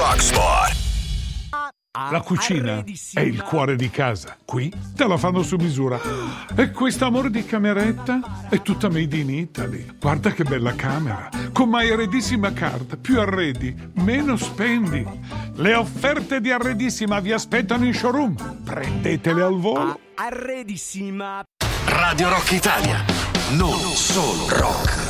Rock Spot. La cucina è il cuore di casa. Qui te la fanno su misura. E questo amore di cameretta è tutta made in Italy. Guarda che bella camera. Con My Arredissima Card. Più arredi, meno spendi. Le offerte di Arredissima vi aspettano in showroom. Prendetele al volo. Arredissima. Radio Rock Italia. Non solo rock.